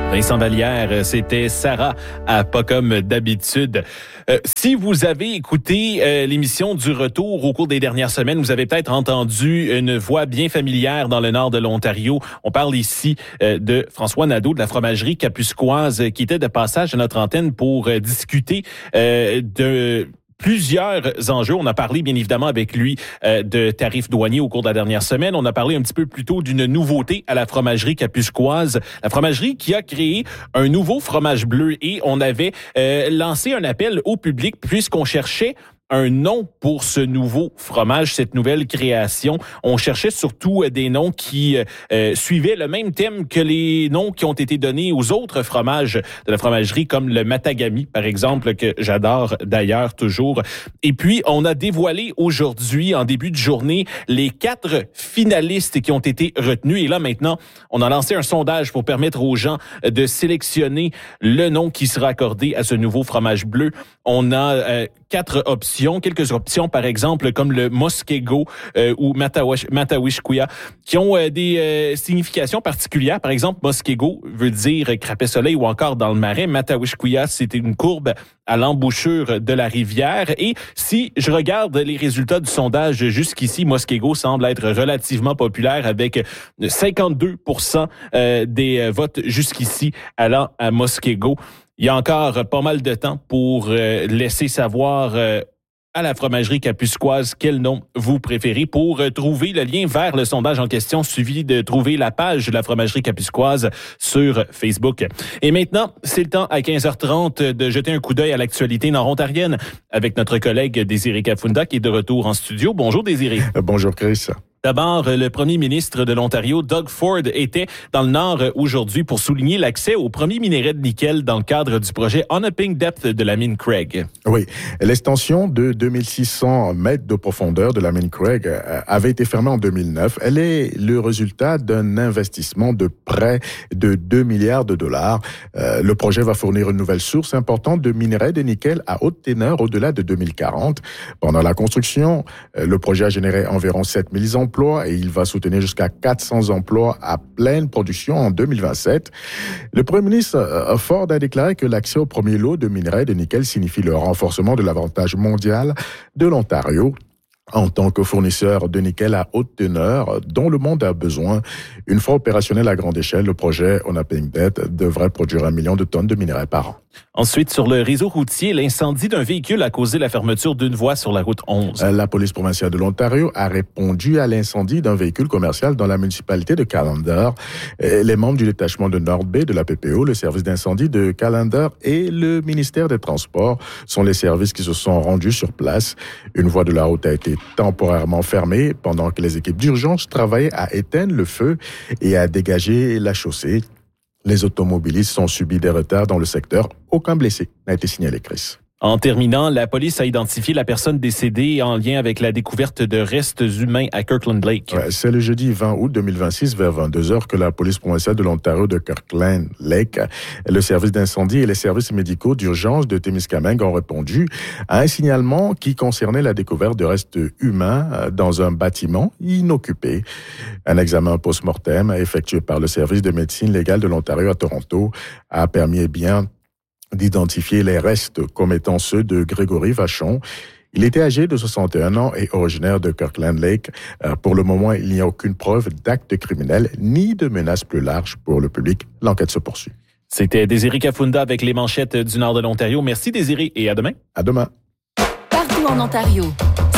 Vincent Vallière, c'était Sarah à Pas comme d'habitude. Si vous avez écouté l'émission du Retour au cours des dernières semaines, vous avez peut-être entendu une voix bien familière dans le nord de l'Ontario. On parle ici de François Nadeau de la fromagerie Kapuskoise qui était de passage à notre antenne pour discuter de plusieurs enjeux. On a parlé bien évidemment avec lui de tarifs douaniers au cours de la dernière semaine. On a parlé un petit peu plus tôt d'une nouveauté à la fromagerie Kapuskoise. La fromagerie qui a créé un nouveau fromage bleu et on avait lancé un appel au public puisqu'on cherchait un nom pour ce nouveau fromage, cette nouvelle création. On cherchait surtout des noms qui suivaient le même thème que les noms qui ont été donnés aux autres fromages de la fromagerie, comme le Matagami, par exemple, que j'adore d'ailleurs toujours. Et puis, on a dévoilé aujourd'hui, en début de journée, les 4 finalistes qui ont été retenus. Et là, maintenant, on a lancé un sondage pour permettre aux gens de sélectionner le nom qui sera accordé à ce nouveau fromage bleu. On a 4 options. Quelques options, par exemple, comme le Muskego ou Matawishkuya, qui ont des significations particulières. Par exemple, Muskego veut dire crapet soleil ou encore dans le marais. Matawishkuya, c'est une courbe à l'embouchure de la rivière. Et si je regarde les résultats du sondage jusqu'ici, Muskego semble être relativement populaire avec 52% des votes jusqu'ici allant à Muskego. Il y a encore pas mal de temps pour laisser savoir à la fromagerie Kapuskoise quel nom vous préférez. Pour trouver le lien vers le sondage en question, suffit de trouver la page de la fromagerie Kapuskoise sur Facebook. Et maintenant, c'est le temps à 15h30 de jeter un coup d'œil à l'actualité nord-ontarienne avec notre collègue Désiré Kafunda qui est de retour en studio. Bonjour Désiré. Bonjour Chris. D'abord, le premier ministre de l'Ontario, Doug Ford, était dans le Nord aujourd'hui pour souligner l'accès au premier minerai de nickel dans le cadre du projet Onaping Depth de la mine Craig. Oui, l'extension de 2600 mètres de profondeur de la mine Craig avait été fermée en 2009. Elle est le résultat d'un investissement de près de 2 milliards de dollars. Le projet va fournir une nouvelle source importante de minerai de nickel à haute teneur au-delà de 2040. Pendant la construction, le projet a généré environ 7000 emplois et il va soutenir jusqu'à 400 emplois à pleine production en 2027. Le Premier ministre Ford a déclaré que l'accès au premier lot de minerais de nickel signifie le renforcement de l'avantage mondial de l'Ontario en tant que fournisseur de nickel à haute teneur dont le monde a besoin. Une fois opérationnel à grande échelle, le projet Onaping Depth devrait produire 1 million de tonnes de minerais par an. Ensuite, sur le réseau routier, l'incendie d'un véhicule a causé la fermeture d'une voie sur la route 11. La police provinciale de l'Ontario a répondu à l'incendie d'un véhicule commercial dans la municipalité de Callander. Les membres du détachement de North Bay de la PPO, le service d'incendie de Callander et le ministère des Transports sont les services qui se sont rendus sur place. Une voie de la route a été temporairement fermée pendant que les équipes d'urgence travaillaient à éteindre le feu et à dégager la chaussée. Les automobilistes ont subi des retards dans le secteur. Aucun blessé n'a été signalé, Chris. En terminant, la police a identifié la personne décédée en lien avec la découverte de restes humains à Kirkland Lake. C'est le jeudi 20 août 2026 vers 22h que la police provinciale de l'Ontario de Kirkland Lake, le service d'incendie et les services médicaux d'urgence de Témiscamingue ont répondu à un signalement qui concernait la découverte de restes humains dans un bâtiment inoccupé. Un examen post-mortem effectué par le service de médecine légale de l'Ontario à Toronto a permis d'identifier les restes comme étant ceux de Grégory Vachon. Il était âgé de 61 ans et originaire de Kirkland Lake. Pour le moment, il n'y a aucune preuve d'acte criminel ni de menace plus large pour le public. L'enquête se poursuit. C'était Désiré Kafunda avec les manchettes du nord de l'Ontario. Merci Désiré et à demain. À demain. Partout en Ontario,